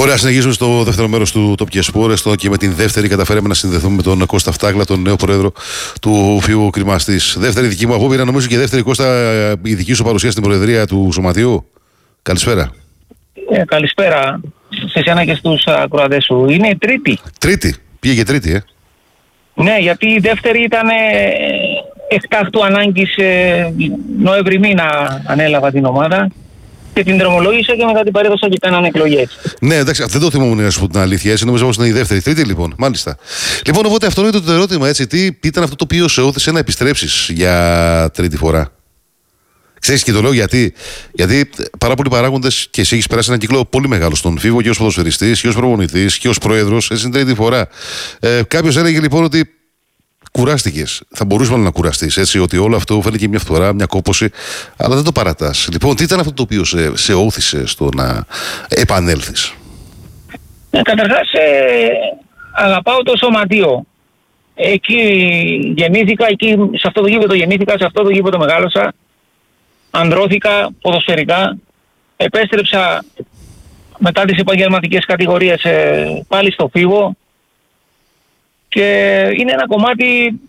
Ωραία, συνεχίζουμε στο δεύτερο μέρος του Top και Sport. Και με την δεύτερη καταφέραμε να συνδεθούμε με τον Κώστα Φτάγκλα, τον νέο πρόεδρο του Φύγου Κρημαστής. Δεύτερη δική μου απόψη, νομίζω και δεύτερη, Κώστα, η δική σου παρουσία στην προεδρία του Σωματείου. Καλησπέρα. Καλησπέρα σε εσένα και στους ακροατές σου. Είναι η τρίτη. Τρίτη. Πήγε και τρίτη, Ναι, γιατί η δεύτερη ήταν εκτάκτου ανάγκης Νοέμβρη μήνα ανέλαβα την ομάδα και την δρομολόγησα και μετά την παρέδωσα και κάνανε εκλογές. Ναι, εντάξει, δεν το θυμόμουν να σου πω την αλήθεια. Έτσι, νομίζω πως είναι η δεύτερη. Τρίτη, λοιπόν, μάλιστα. Λοιπόν, οπότε αυτό είναι το ερώτημα, έτσι. Τι ήταν αυτό το οποίο σε όθησε να επιστρέψεις για τρίτη φορά? Ξέρεις, και το λέω γιατί πάρα πολλοί παράγοντες, και εσύ έχεις περάσει ένα κύκλο πολύ μεγάλο στον Φύγο και ως ποδοσφαιριστής και ως προπονητής και ως πρόεδρος, έτσι είναι τρίτη φορά. Κάποιος έλεγε λοιπόν ότι κουράστηκες. Θα μπορούσε να κουραστείς, έτσι, ότι όλο αυτό φέρνει και μια φθορά, μια κόπωση, αλλά δεν το παρατάς. Λοιπόν, τι ήταν αυτό το οποίο σε όθησε στο να επανέλθεις? Καταρχάς, αγαπάω το Σωματείο. Εκεί γεννήθηκα, σε αυτό το γήπεδο γεννήθηκα, σε αυτό το γήπεδο μεγάλωσα. Ανδρώθηκα ποδοσφαιρικά, επέστρεψα μετά τις επαγγελματικές κατηγορίες πάλι στο Φύγο και είναι ένα κομμάτι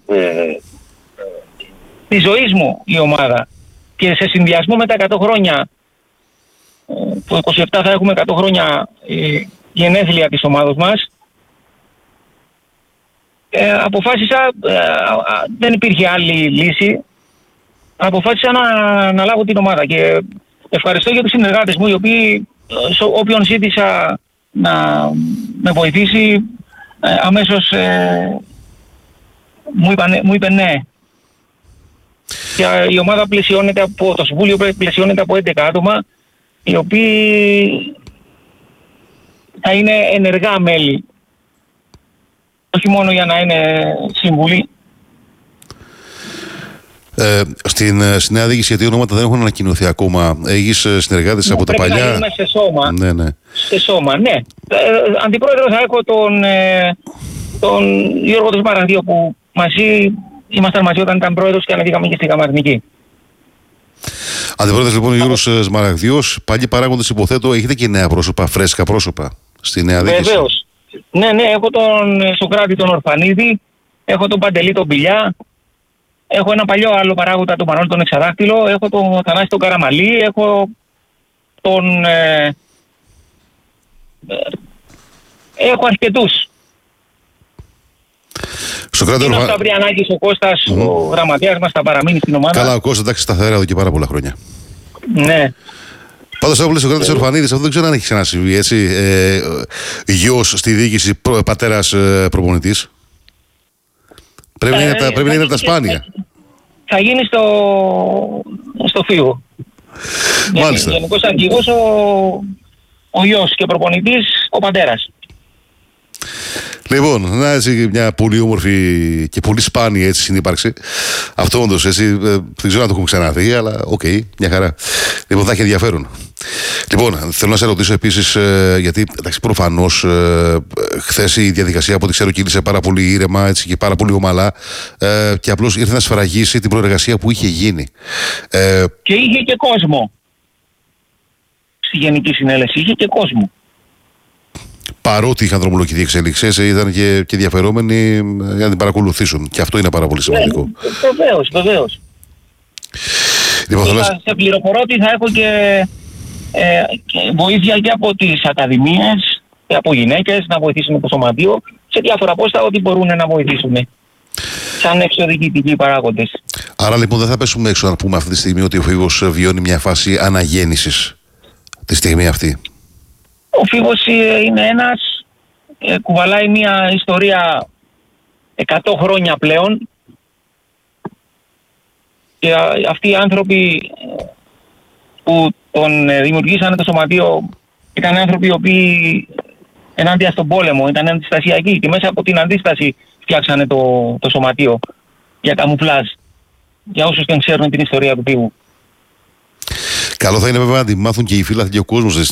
της ζωής μου η ομάδα και σε συνδυασμό με τα 100 χρόνια, το 27 θα έχουμε 100 χρόνια γενέθλια της ομάδος μας. Αποφάσισα, δεν υπήρχε άλλη λύση. Αποφάσισα να λάβω την ομάδα και ευχαριστώ για τους συνεργάτες μου, οι οποίοι, όποιον ζήτησα να με βοηθήσει, αμέσως μου είπε ναι. Και η ομάδα πλαισιώνεται το Συμβούλιο πλαισιώνεται από 11 άτομα, οι οποίοι θα είναι ενεργά μέλη, όχι μόνο για να είναι σύμβουλοι. Στην νέα διοίκηση, γιατί ονόματα δεν έχουν ανακοινωθεί ακόμα, έχεις συνεργάτες από τα παλιά? Πρέπει να είμαι σε σώμα. Ναι. Σε σώμα, ναι. Αντιπρόεδρο θα έχω τον Γιώργο του Σμαραγδίου, που ήμασταν μαζί όταν ήταν πρόεδρος και ανεβήκαμε και στη Γαμαρνική. Αντιπρόεδρος λοιπόν ο Γιώργος Σμαραγδίος. Πάλι παράγοντες, υποθέτω, έχετε και νέα πρόσωπα, φρέσκα πρόσωπα στη νέα διοίκηση? Βεβαίως. Ναι, έχω τον Σοκράτη τον Ορφανίδη, έχω τον Παντελή τον Πηλιά, έχω ένα παλιό άλλο παράγοντα, τον Μανώλη τον Εξαράχτυλο, έχω τον Θανάση τον Καραμαλή, έχω τον... έχω αρκετούς. Είναι ο Σταυριανάκης, ο Κώστας, ο γραμματέας μας, θα παραμείνει στην ομάδα. Καλά, ο Κώστας, εντάξει, σταθερά εδώ και πάρα πολλά χρόνια. Ναι. Πάντως, όπως λες, ο Σοκράτης Ορφανίδης, αυτό δεν ξέρω αν έχει ξανασυμβεί, έτσι. Γιος στη διοίκηση, πατέρας προπονητής. Πρέπει να είναι τα σπάνια. Θα γίνει στο Φύγο. Μάλιστα. Γενικός αρχηγός ο γιος και προπονητής ο πατέρας. Λοιπόν, να έτσι μια πολύ όμορφη και πολύ σπάνια έτσι συνύπαρξη. Αυτό όντως, έτσι, δεν ξέρω αν το έχουμε ξαναδεί, αλλά οκ, μια χαρά. Λοιπόν, θα έχει ενδιαφέρον. Λοιπόν, θέλω να σε ρωτήσω επίσης, γιατί εντάξει, προφανώς χθες η διαδικασία, από ό,τι ξέρω, κύλησε πάρα πολύ ήρεμα, έτσι, και πάρα πολύ ομαλά, και απλώς ήρθε να σφραγίσει την προεργασία που είχε γίνει. Και είχε και κόσμο. Στη Γενική Συνέλευση είχε και κόσμο. Παρότι είχαν δρομολογηθεί εξέλιξεις, ήταν και ενδιαφερόμενοι για να την παρακολουθήσουν. Και αυτό είναι πάρα πολύ σημαντικό. Βεβαίως. Λοιπόν, σε πληροφορώ ότι θα έχω και βοήθεια και από τις ακαδημίες και από γυναίκες να βοηθήσουν το Σωματείο σε διάφορα πόστα, ότι μπορούν να βοηθήσουν σαν εξωδιοικητικοί παράγοντες. Άρα λοιπόν δεν θα πέσουμε έξω να πούμε αυτή τη στιγμή ότι ο Φύγος βιώνει μια φάση αναγέννησης τη στιγμή αυτή? Ο Φύγος είναι ένας, κουβαλάει μια ιστορία 100 χρόνια πλέον και αυτοί οι άνθρωποι που τον δημιουργήσανε το Σωματείο ήταν άνθρωποι οι οποίοι ενάντια στον πόλεμο, ήταν αντιστασιακοί και μέσα από την αντίσταση φτιάξανε το Σωματείο για καμουφλάζ, για όσους δεν ξέρουν την ιστορία του Φύγου. Καλό θα είναι βέβαια να τη μάθουν και οι φίλαθλοι και ο κόσμος